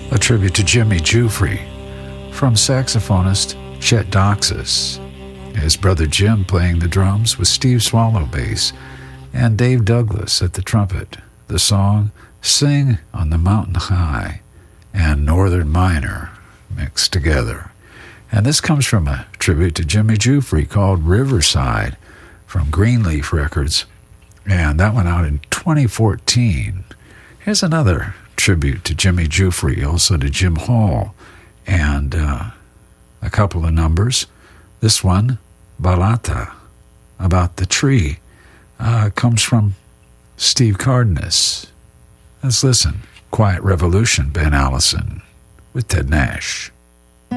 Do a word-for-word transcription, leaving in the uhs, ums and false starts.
a tribute to Jimmy Giuffre from saxophonist Chet Doxas. His brother Jim playing the drums with Steve Swallow bass and Dave Douglas at the trumpet. The song Sing on the Mountain High and Northern Minor mixed together. And this comes from a tribute to Jimmy Giuffre called Riverside from Greenleaf Records, and that went out in twenty fourteen. Here's another tribute to Jimmy Giuffre, also to Jim Hall, and uh, a couple of numbers. This one, Balata, about the tree, uh, comes from Steve Cardenas. Let's listen. Quiet Revolution, Ben Allison, with Ted Nash.